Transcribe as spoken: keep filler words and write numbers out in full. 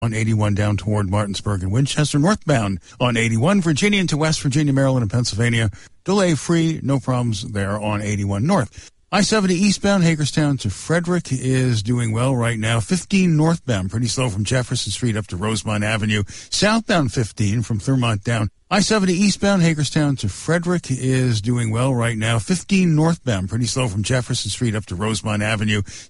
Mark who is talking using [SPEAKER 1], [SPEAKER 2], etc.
[SPEAKER 1] on eighty-one down toward Martinsburg and Winchester, northbound on eighty-one, Virginia into West Virginia, Maryland, and Pennsylvania. Delay free, no problems there on eighty-one north. I seventy eastbound Hagerstown to Frederick is doing well right now. fifteen northbound, pretty slow from Jefferson Street up to Rosemont Avenue. Southbound fifteen from Thurmont down. I seventy eastbound Hagerstown to Frederick is doing well right now. fifteen northbound, pretty slow from Jefferson Street up to Rosemont Avenue.